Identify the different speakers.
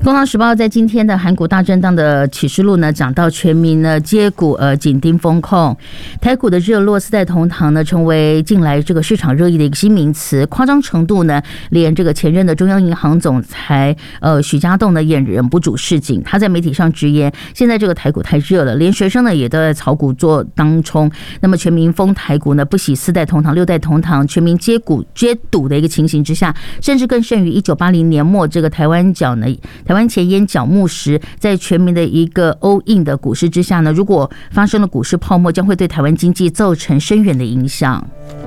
Speaker 1: 工商时报在今天的韩股大震荡的启示录呢，讲到全民呢接股紧盯风控，台股的热络四代同堂呢，成为近来这个市场热议的一个新名词，夸张程度呢，连这个前任的中央银行总裁许家栋呢也忍不住示警，他在媒体上直言，现在这个台股太热了，连学生呢也都在炒股做当冲，那么全民封台股呢，不惜四代同堂、六代同堂，全民接股接赌的一个情形之下，甚至更甚于1980年末这个台湾前烟角木时，在全民的一个 all in 的股市之下呢，如果发生了股市泡沫，将会对台湾经济造成深远的影响。